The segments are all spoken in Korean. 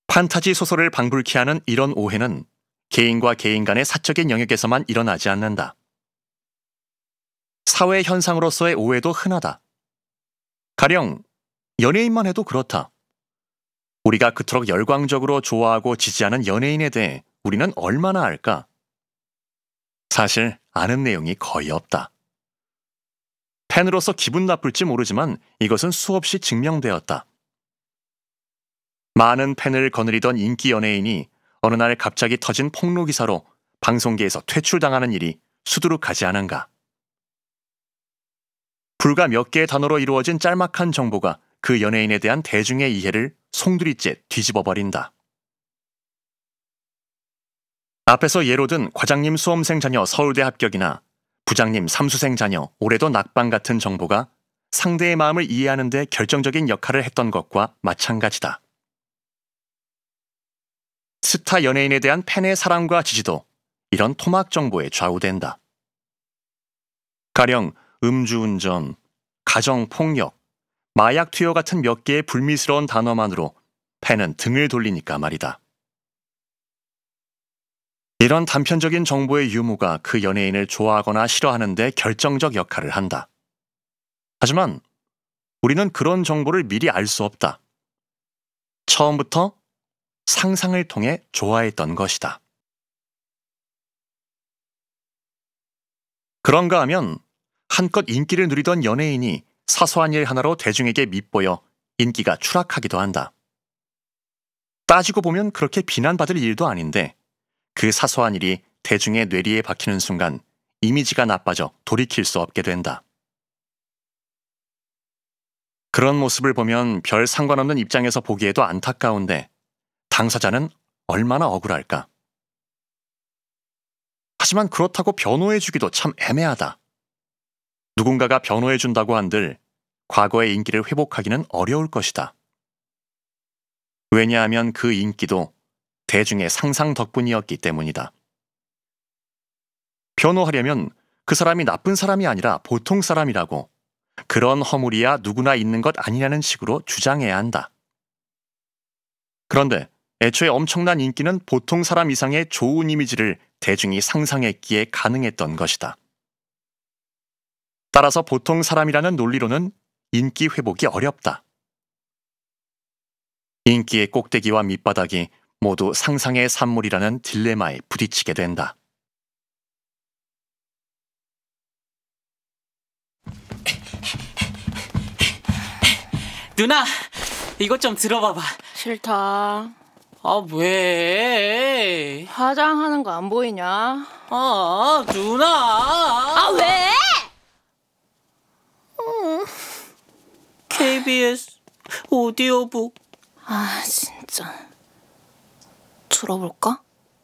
판타지 소설을 방불케 하는 이런 오해는 개인과 개인 간의 사적인 영역에서만 일어나지 않는다. 사회 현상으로서의 오해도 흔하다. 가령 연예인만 해도 그렇다. 우리가 그토록 열광적으로 좋아하고 지지하는 연예인에 대해 우리는 얼마나 알까? 사실 아는 내용이 거의 없다. 팬으로서 기분 나쁠지 모르지만 이것은 수없이 증명되었다. 많은 팬을 거느리던 인기 연예인이 어느 날 갑자기 터진 폭로 기사로 방송계에서 퇴출당하는 일이 수두룩하지 않은가. 불과 몇 개의 단어로 이루어진 짤막한 정보가 그 연예인에 대한 대중의 이해를 송두리째 뒤집어버린다. 앞에서 예로 든 과장님 수험생 자녀 서울대 합격이나 부장님 삼수생 자녀 올해도 낙방 같은 정보가 상대의 마음을 이해하는 데 결정적인 역할을 했던 것과 마찬가지다. 스타 연예인에 대한 팬의 사랑과 지지도 이런 토막 정보에 좌우된다. 가령 음주운전, 가정폭력, 마약 투여 같은 몇 개의 불미스러운 단어만으로 팬은 등을 돌리니까 말이다. 이런 단편적인 정보의 유무가 그 연예인을 좋아하거나 싫어하는 데 결정적 역할을 한다. 하지만 우리는 그런 정보를 미리 알 수 없다. 처음부터 상상을 통해 좋아했던 것이다. 그런가 하면 한껏 인기를 누리던 연예인이 사소한 일 하나로 대중에게 밉보여 인기가 추락하기도 한다. 따지고 보면 그렇게 비난받을 일도 아닌데 그 사소한 일이 대중의 뇌리에 박히는 순간 이미지가 나빠져 돌이킬 수 없게 된다. 그런 모습을 보면 별 상관없는 입장에서 보기에도 안타까운데 당사자는 얼마나 억울할까? 하지만 그렇다고 변호해주기도 참 애매하다. 누군가가 변호해준다고 한들 과거의 인기를 회복하기는 어려울 것이다. 왜냐하면 그 인기도 대중의 상상 덕분이었기 때문이다. 변호하려면 그 사람이 나쁜 사람이 아니라 보통 사람이라고, 그런 허물이야 누구나 있는 것 아니냐는 식으로 주장해야 한다. 그런데 애초에 엄청난 인기는 보통 사람 이상의 좋은 이미지를 대중이 상상했기에 가능했던 것이다. 따라서 보통 사람이라는 논리로는 인기 회복이 어렵다. 인기의 꼭대기와 밑바닥이 모두 상상의 산물이라는 딜레마에 부딪히게 된다. 누나, 이것 좀 들어봐봐. 싫다. 아, 왜? 화장하는 거 안 보이냐? 아, 누나. 아, 왜? KBS 오디오북. 아, 진짜. 들어볼까?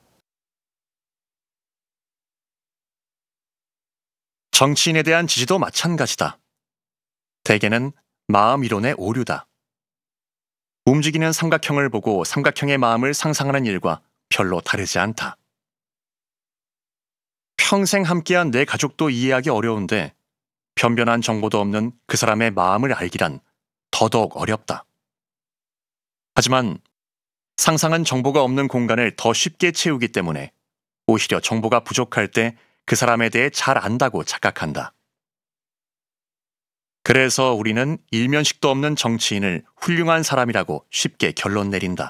정치인에 대한 지지도 마찬가지다. 대개는 마음 이론의 오류다. 움직이는 삼각형을 보고 삼각형의 마음을 상상하는 일과 별로 다르지 않다. 평생 함께한 내 가족도 이해하기 어려운데 변변한 정보도 없는 그 사람의 마음을 알기란 더더욱 어렵다. 하지만 상상은 정보가 없는 공간을 더 쉽게 채우기 때문에 오히려 정보가 부족할 때 그 사람에 대해 잘 안다고 착각한다. 그래서 우리는 일면식도 없는 정치인을 훌륭한 사람이라고 쉽게 결론 내린다.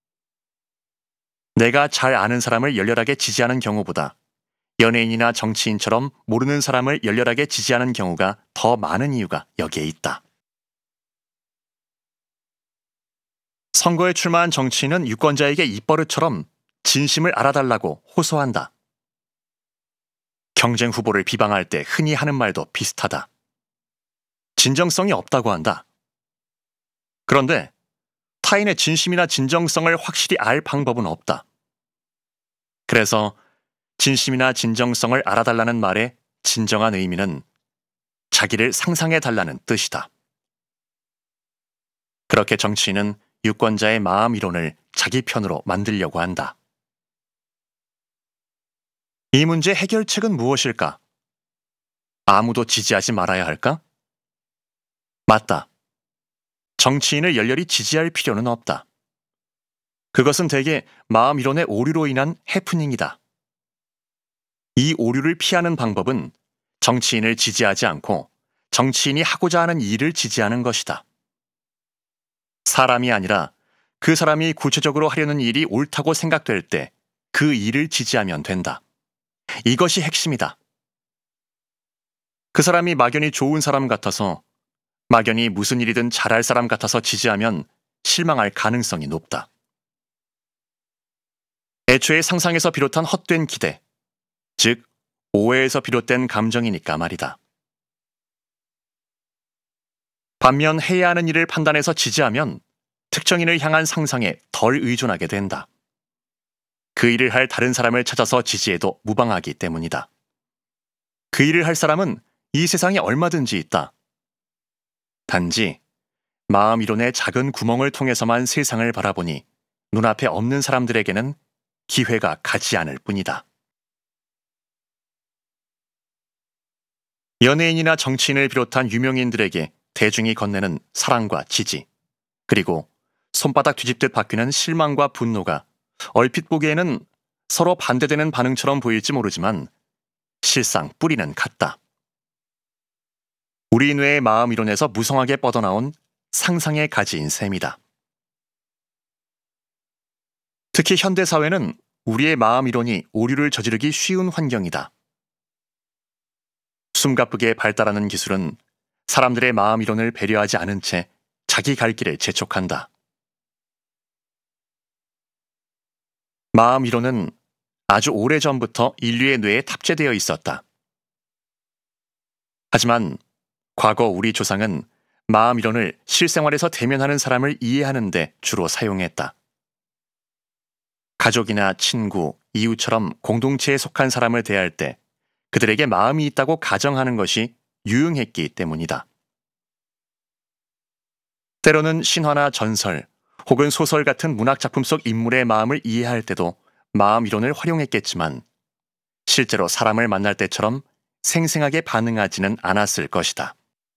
내가 잘 아는 사람을 열렬하게 지지하는 경우보다 연예인이나 정치인처럼 모르는 사람을 열렬하게 지지하는 경우가 더 많은 이유가 여기에 있다. 선거에 출마한 정치인은 유권자에게 입버릇처럼 진심을 알아달라고 호소한다. 경쟁 후보를 비방할 때 흔히 하는 말도 비슷하다. 진정성이 없다고 한다. 그런데 타인의 진심이나 진정성을 확실히 알 방법은 없다. 그래서 진심이나 진정성을 알아달라는 말의 진정한 의미는 자기를 상상해달라는 뜻이다. 그렇게 정치인은 유권자의 마음 이론을 자기 편으로 만들려고 한다. 이 문제의 해결책은 무엇일까? 아무도 지지하지 말아야 할까? 맞다. 정치인을 열렬히 지지할 필요는 없다. 그것은 대개 마음 이론의 오류로 인한 해프닝이다. 이 오류를 피하는 방법은 정치인을 지지하지 않고 정치인이 하고자 하는 일을 지지하는 것이다. 사람이 아니라 그 사람이 구체적으로 하려는 일이 옳다고 생각될 때 그 일을 지지하면 된다. 이것이 핵심이다. 그 사람이 막연히 좋은 사람 같아서, 막연히 무슨 일이든 잘할 사람 같아서 지지하면 실망할 가능성이 높다. 애초에 상상에서 비롯한 헛된 기대, 즉 오해에서 비롯된 감정이니까 말이다. 반면 해야 하는 일을 판단해서 지지하면 특정인을 향한 상상에 덜 의존하게 된다. 그 일을 할 다른 사람을 찾아서 지지해도 무방하기 때문이다. 그 일을 할 사람은 이 세상에 얼마든지 있다. 단지 마음 이론의 작은 구멍을 통해서만 세상을 바라보니 눈앞에 없는 사람들에게는 기회가 가지 않을 뿐이다. 연예인이나 정치인을 비롯한 유명인들에게 대중이 건네는 사랑과 지지, 그리고 손바닥 뒤집듯 바뀌는 실망과 분노가 얼핏 보기에는 서로 반대되는 반응처럼 보일지 모르지만 실상 뿌리는 같다. 우리 뇌의 마음 이론에서 무성하게 뻗어나온 상상의 가지인 셈이다. 특히 현대사회는 우리의 마음 이론이 오류를 저지르기 쉬운 환경이다. 숨가쁘게 발달하는 기술은 사람들의 마음 이론을 배려하지 않은 채 자기 갈 길을 재촉한다. 마음 이론은 아주 오래전부터 인류의 뇌에 탑재되어 있었다. 하지만 과거 우리 조상은 마음 이론을 실생활에서 대면하는 사람을 이해하는 데 주로 사용했다. 가족이나 친구, 이웃처럼 공동체에 속한 사람을 대할 때 그들에게 마음이 있다고 가정하는 것이 유용했기 때문이다. 때로는 신화나 전설, 혹은 소설 같은 문학작품 속 인물의 마음을 이해할 때도 마음 이론을 활용했겠지만 실제로 사람을 만날 때처럼 생생하게 반응하지는 않았을 것이다.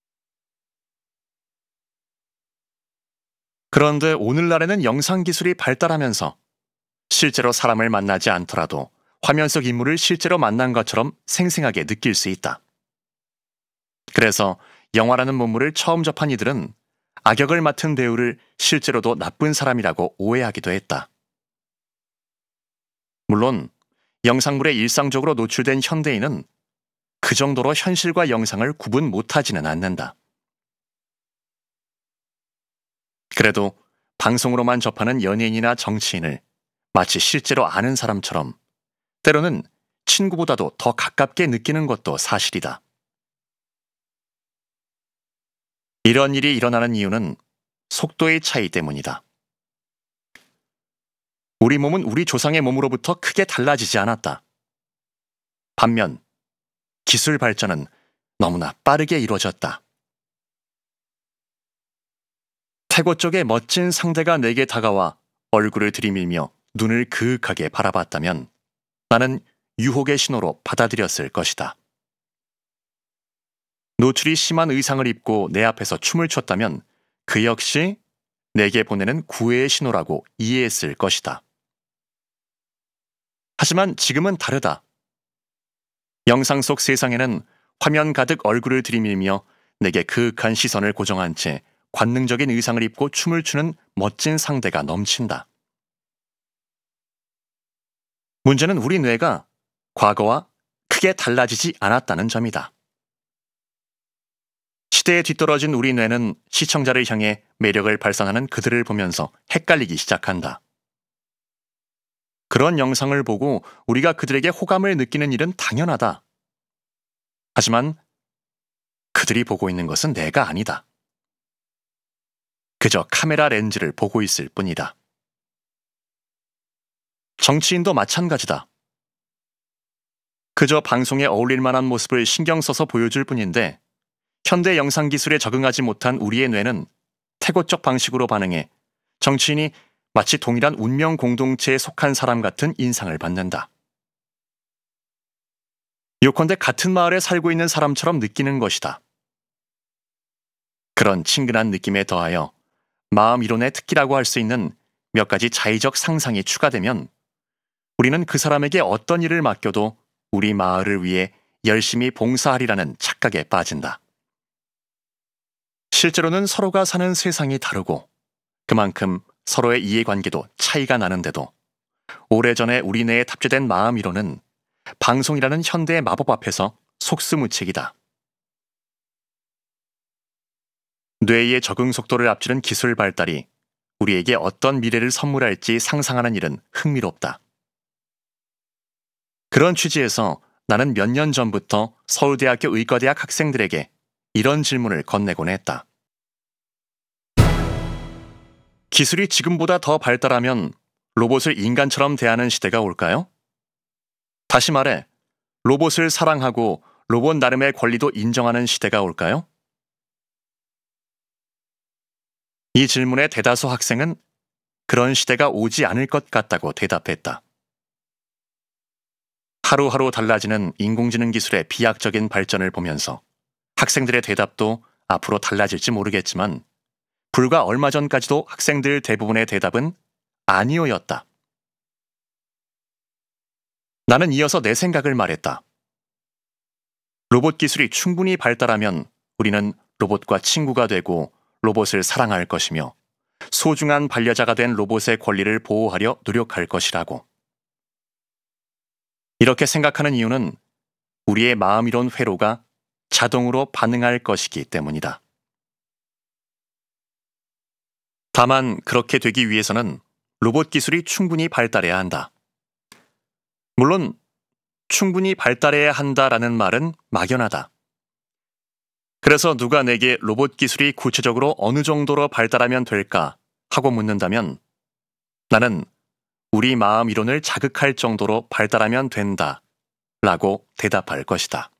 그런데 오늘날에는 영상기술이 발달하면서 실제로 사람을 만나지 않더라도 화면 속 인물을 실제로 만난 것처럼 생생하게 느낄 수 있다. 그래서 영화라는 문물을 처음 접한 이들은 악역을 맡은 배우를 실제로도 나쁜 사람이라고 오해하기도 했다. 물론 영상물에 일상적으로 노출된 현대인은 그 정도로 현실과 영상을 구분 못하지는 않는다. 그래도 방송으로만 접하는 연예인이나 정치인을 마치 실제로 아는 사람처럼 때로는 친구보다도 더 가깝게 느끼는 것도 사실이다. 이런 일이 일어나는 이유는 속도의 차이 때문이다. 우리 몸은 우리 조상의 몸으로부터 크게 달라지지 않았다. 반면 기술 발전은 너무나 빠르게 이루어졌다. 태고 쪽에 멋진 상대가 내게 다가와 얼굴을 들이밀며 눈을 그윽하게 바라봤다면 나는 유혹의 신호로 받아들였을 것이다. 노출이 심한 의상을 입고 내 앞에서 춤을 췄다면 그 역시 내게 보내는 구애의 신호라고 이해했을 것이다. 하지만 지금은 다르다. 영상 속 세상에는 화면 가득 얼굴을 들이밀며 내게 그윽한 시선을 고정한 채 관능적인 의상을 입고 춤을 추는 멋진 상대가 넘친다. 문제는 우리 뇌가 과거와 크게 달라지지 않았다는 점이다. 시대에 뒤떨어진 우리 뇌는 시청자를 향해 매력을 발산하는 그들을 보면서 헷갈리기 시작한다. 그런 영상을 보고 우리가 그들에게 호감을 느끼는 일은 당연하다. 하지만 그들이 보고 있는 것은 내가 아니다. 그저 카메라 렌즈를 보고 있을 뿐이다. 정치인도 마찬가지다. 그저 방송에 어울릴 만한 모습을 신경 써서 보여줄 뿐인데 현대 영상 기술에 적응하지 못한 우리의 뇌는 태고적 방식으로 반응해 정치인이 마치 동일한 운명 공동체에 속한 사람 같은 인상을 받는다. 요컨대 같은 마을에 살고 있는 사람처럼 느끼는 것이다. 그런 친근한 느낌에 더하여 마음 이론의 특기라고 할 수 있는 몇 가지 자의적 상상이 추가되면 우리는 그 사람에게 어떤 일을 맡겨도 우리 마을을 위해 열심히 봉사하리라는 착각에 빠진다. 실제로는 서로가 사는 세상이 다르고 그만큼 서로의 이해관계도 차이가 나는데도 오래전에 우리 내에 탑재된 마음이론은 방송이라는 현대의 마법 앞에서 속수무책이다. 뇌의 적응 속도를 앞지른 기술 발달이 우리에게 어떤 미래를 선물할지 상상하는 일은 흥미롭다. 그런 취지에서 나는 몇 년 전부터 서울대학교 의과대학 학생들에게 이런 질문을 건네곤 했다. 기술이 지금보다 더 발달하면 로봇을 인간처럼 대하는 시대가 올까요? 다시 말해, 로봇을 사랑하고 로봇 나름의 권리도 인정하는 시대가 올까요? 이 질문에 대다수 학생은 그런 시대가 오지 않을 것 같다고 대답했다. 하루하루 달라지는 인공지능 기술의 비약적인 발전을 보면서 학생들의 대답도 앞으로 달라질지 모르겠지만 불과 얼마 전까지도 학생들 대부분의 대답은 아니오였다. 나는 이어서 내 생각을 말했다. 로봇 기술이 충분히 발달하면 우리는 로봇과 친구가 되고 로봇을 사랑할 것이며 소중한 반려자가 된 로봇의 권리를 보호하려 노력할 것이라고. 이렇게 생각하는 이유는 우리의 마음이론 회로가 자동으로 반응할 것이기 때문이다. 다만 그렇게 되기 위해서는 로봇 기술이 충분히 발달해야 한다. 물론 충분히 발달해야 한다라는 말은 막연하다. 그래서 누가 내게 로봇 기술이 구체적으로 어느 정도로 발달하면 될까 하고 묻는다면 나는 우리 마음 이론을 자극할 정도로 발달하면 된다 라고 대답할 것이다.